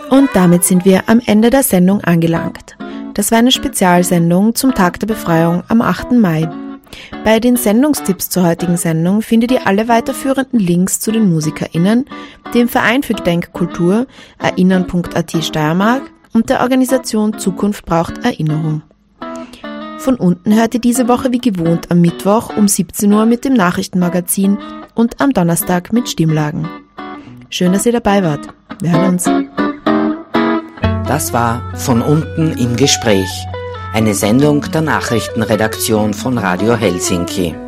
Und damit sind wir am Ende der Sendung angelangt. Das war eine Spezialsendung zum Tag der Befreiung am 8. Mai. Bei den Sendungstipps zur heutigen Sendung findet ihr alle weiterführenden Links zu den MusikerInnen, dem Verein für Gedenkkultur, erinnern.at Steiermark und der Organisation Zukunft braucht Erinnerung. Von unten hört ihr diese Woche wie gewohnt am Mittwoch um 17 Uhr mit dem Nachrichtenmagazin und am Donnerstag mit Stimmlagen. Schön, dass ihr dabei wart. Wir hören uns. Das war Von unten im Gespräch, eine Sendung der Nachrichtenredaktion von Radio Helsinki.